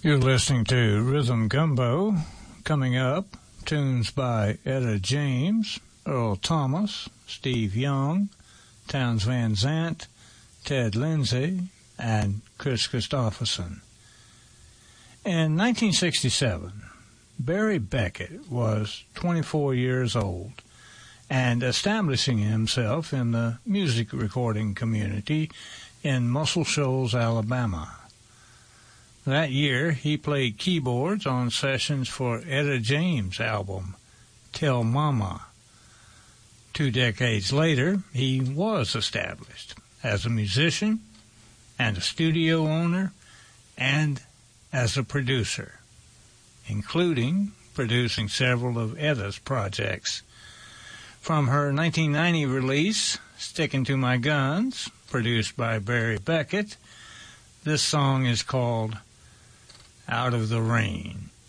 You're listening to Rhythm Gumbo. Coming up, tunes by Etta James, Earl Thomas, Steve Young, Townes Van Zandt, Ted Lindsay, and Chris Christopherson. In 1967, Barry Beckett was 24 years old and establishing himself in the music recording community in Muscle Shoals, Alabama. That year, he played keyboards on sessions for Etta James' album, Tell Mama. 2 decades later, he was established as a musician and a studio owner and as a producer, including producing several of Etta's projects. From her 1990 release, Stickin' to My Guns, produced by Barry Beckett, this song is called Out of the Rain.